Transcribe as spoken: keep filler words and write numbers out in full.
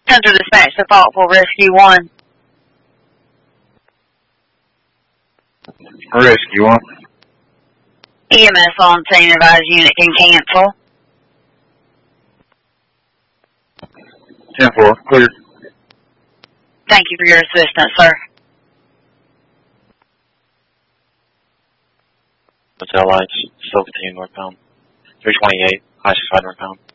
Central Dispatch to Faultville Rescue one. Rescue one. E M S on scene, advised unit can cancel. ten four, clear. Thank you for your assistance, sir. Hotel Lights, Silverton northbound. three twenty-eight, I sixty-five northbound.